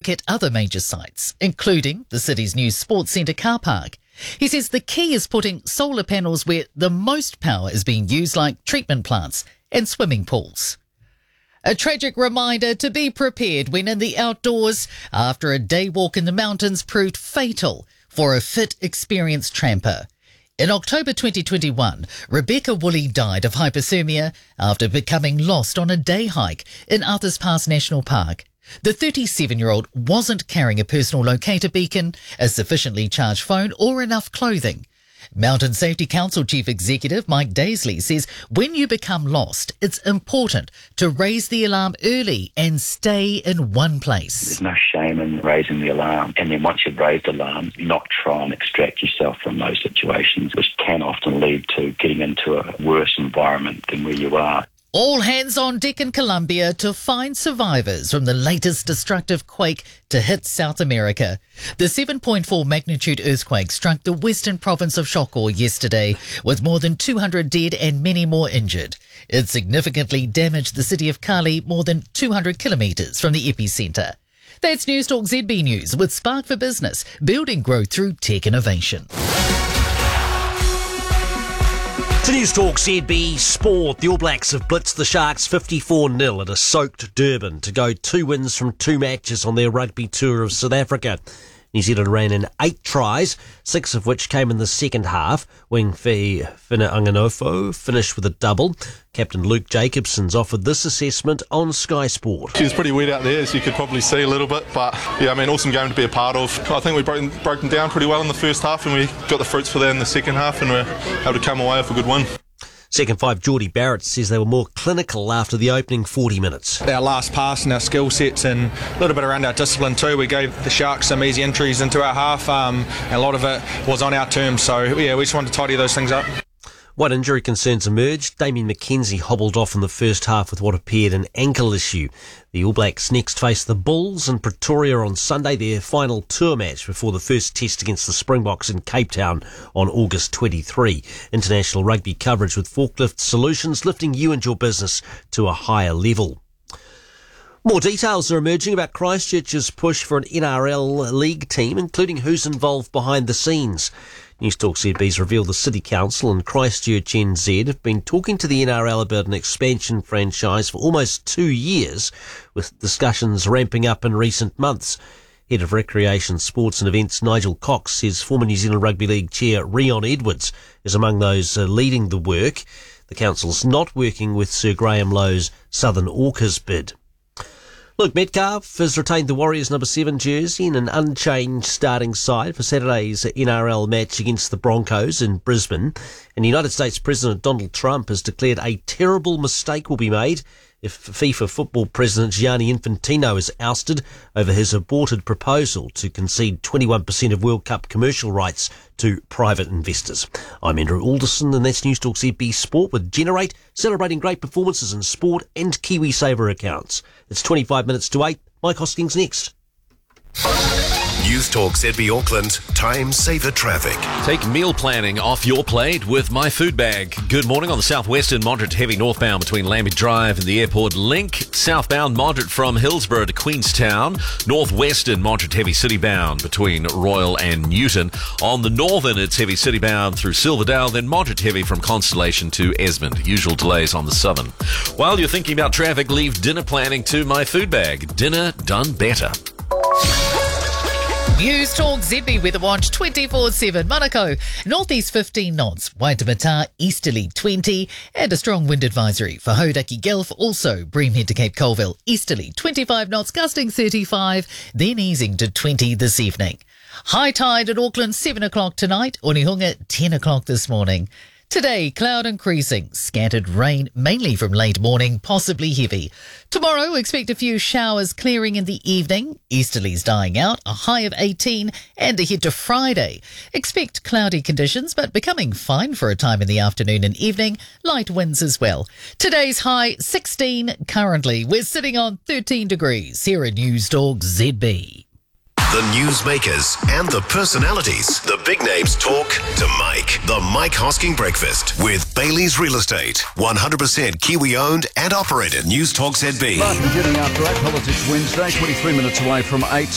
look at other major sites, including the city's new sports centre car park. He says the key is putting solar panels where the most power is being used, like treatment plants and swimming pools. A tragic reminder to be prepared when in the outdoors after a day walk in the mountains proved fatal for a fit, experienced tramper. In October 2021, Rebecca Woolley died of hypothermia after becoming lost on a day hike in Arthurs Pass National Park. The 37-year-old wasn't carrying a personal locator beacon, a sufficiently charged phone or enough clothing. Mountain Safety Council Chief Executive Mike Daisley says when you become lost, it's important to raise the alarm early and stay in one place. There's no shame in raising the alarm, and then once you've raised the alarm, not try and extract yourself from those situations, which can often lead to getting into a worse environment than where you are. All hands on deck in Colombia to find survivors from the latest destructive quake to hit South America. The 7.4 magnitude earthquake struck the western province of Chocó yesterday, with more than 200 dead and many more injured. It significantly damaged the city of Cali, more than 200 kilometres from the epicentre. That's Newstalk ZB News with Spark for Business, building growth through tech innovation. To Newstalk ZB Sport, the All Blacks have blitzed the Sharks 54-0 at a soaked Durban to go 2 wins from 2 matches on their rugby tour of South Africa. New Zealand ran in 8 tries, 6 of which came in the second half. Wing Fina Anganofo finished with a double. Captain Luke Jacobson's offered this assessment on Sky Sport. She was pretty wet out there, as you could probably see a little bit, but yeah, awesome game to be a part of. I think we broke them down pretty well in the first half, and we got the fruits for that in the second half, and we're able to come away with a good win. Second five Geordie Barrett says they were more clinical after the opening 40 minutes. Our last pass and our skill sets and a little bit around our discipline too. We gave the Sharks some easy entries into our half, and a lot of it was on our terms, so yeah, we just wanted to tidy those things up. What injury concerns emerged? Damien McKenzie hobbled off in the first half with what appeared an ankle issue. The All Blacks next face the Bulls in Pretoria on Sunday, their final tour match before the first test against the Springboks in Cape Town on August 23. International rugby coverage with Forklift Solutions, lifting you and your business to a higher level. More details are emerging about Christchurch's push for an NRL league team, including who's involved behind the scenes. Newstalk ZB's revealed the City Council and Christchurch NZ have been talking to the NRL about an expansion franchise for almost 2 years, with discussions ramping up in recent months. Head of Recreation, Sports and Events Nigel Cox says former New Zealand Rugby League chair Rion Edwards is among those leading the work. The council's not working with Sir Graham Lowe's Southern Orcas bid. Luke Metcalf has retained the Warriors number 7 jersey in an unchanged starting side for Saturday's NRL match against the Broncos in Brisbane. And United States President Donald Trump has declared a terrible mistake will be made if FIFA football president Gianni Infantino is ousted over his aborted proposal to concede 21% of World Cup commercial rights to private investors. I'm Andrew Alderson, and that's Newstalk ZB Sport with Generate, celebrating great performances in sport and KiwiSaver accounts. It's 25 minutes to 8. Mike Hosking's next. Newstalk ZB Auckland, time saver traffic. Take meal planning off your plate with My Food Bag. Good morning on the southwestern moderate to heavy northbound between Lambie Drive and the airport link. Southbound moderate from Hillsborough to Queenstown. Northwestern moderate heavy citybound between Royal and Newton. On the northern it's heavy citybound through Silverdale, then moderate heavy from Constellation to Esmond. Usual delays on the southern. While you're thinking about traffic, leave dinner planning to My Food Bag. Dinner done better. Newstalk ZB Weather Watch 24/7. Monaco, northeast 15 knots. Waitemata, easterly 20. And a strong wind advisory for Hauraki Gulf. Also, Breamhead to Cape Colville, easterly 25 knots, gusting 35. Then easing to 20 this evening. High tide at Auckland, 7 o'clock tonight. Onehunga, 10 o'clock this morning. Today, cloud increasing, scattered rain, mainly from late morning, possibly heavy. Tomorrow, expect a few showers clearing in the evening, easterlies dying out, a high of 18, and ahead to Friday. Expect cloudy conditions, but becoming fine for a time in the afternoon and evening, light winds as well. Today's high, 16 currently. We're sitting on 13 degrees here at Newstalk ZB. The newsmakers and the personalities. The big names talk to Mike. The Mike Hosking Breakfast with Bailey's Real Estate. 100% Kiwi owned and operated. Newstalk ZB. But beginning after 8 Politics Wednesday, 23 minutes away from 8.